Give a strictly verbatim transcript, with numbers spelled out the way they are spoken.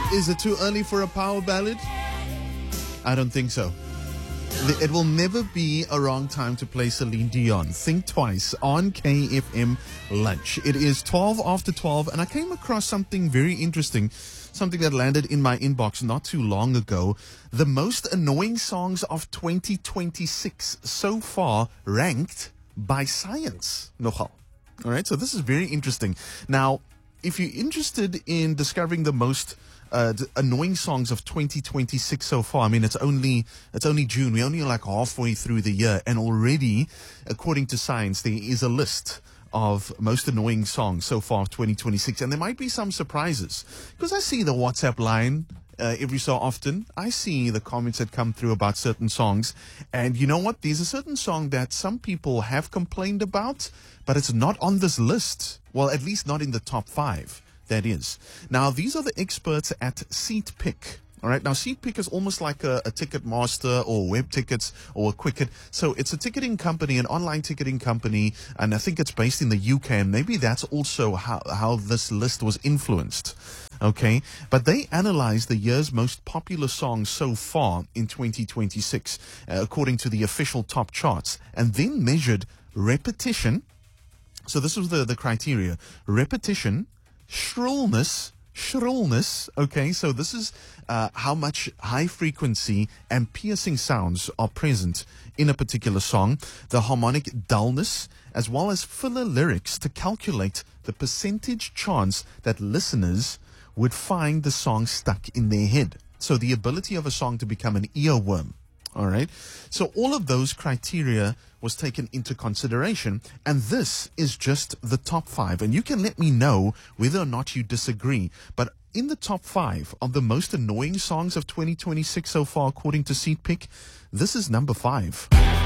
Is it too early for a power ballad? I don't think so. It will never be a wrong time to play Celine Dion. Think twice on K F M Lunch. It is twelve after twelve, and I came across something very interesting, something that landed in my inbox not too long ago. The most annoying songs of twenty twenty-six so far ranked by Science. Nogal. All right, so this is very interesting. Now, if you're interested in discovering the most Uh, d- annoying songs of twenty twenty-six so far. I mean, it's only it's only June. We're only like halfway through the year, and already, according to Science, there is a list of most annoying songs so far of twenty twenty-six, and there might be some surprises because I see the WhatsApp line uh, every so often. I see the comments that come through about certain songs, and you know what? There's a certain song that some people have complained about, but it's not on this list. Well, at least not in the top five. That is. Now, these are the experts at SeatPick. All right. Now, SeatPick is almost like a, a Ticketmaster or Web Tickets or a Quicket. So it's a ticketing company, an online ticketing company, and I think it's based in the U K. And maybe that's also how, how this list was influenced. Okay. But they analyzed the year's most popular songs so far in twenty twenty-six, uh, according to the official top charts, and then measured repetition. So this was the, the criteria. Repetition, shrillness, shrillness, okay, so this is uh, how much high frequency and piercing sounds are present in a particular song, the harmonic dullness, as well as filler lyrics to calculate the percentage chance that listeners would find the song stuck in their head. So the ability of a song to become an earworm. All right. So all of those criteria was taken into consideration. And this is just the top five. And you can let me know whether or not you disagree. But in the top five of the most annoying songs of twenty twenty-six so far, according to SeatPick, this is number five.